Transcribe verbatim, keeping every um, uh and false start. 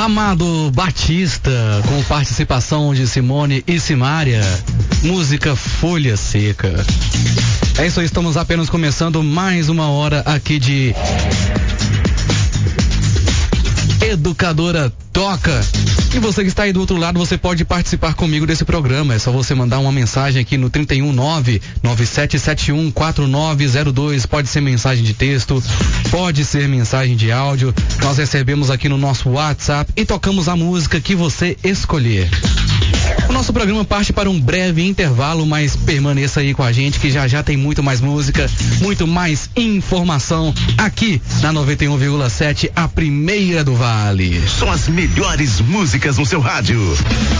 Amado Batista, com participação de Simone e Simária, música Folha Seca. É isso aí, estamos apenas começando mais uma hora aqui de Educadora Toca. E você que está aí do outro lado, você pode participar comigo desse programa. É só você mandar uma mensagem aqui no trinta e um nove nove sete sete um quatro nove zero dois. Pode ser mensagem de texto, pode ser mensagem de áudio. Nós recebemos aqui no nosso WhatsApp e tocamos a música que você escolher. O nosso programa parte para um breve intervalo, mas permaneça aí com a gente que já já tem muito mais música, muito mais informação aqui na noventa e um vírgula sete, a primeira do Vale. São as melhores músicas no seu rádio.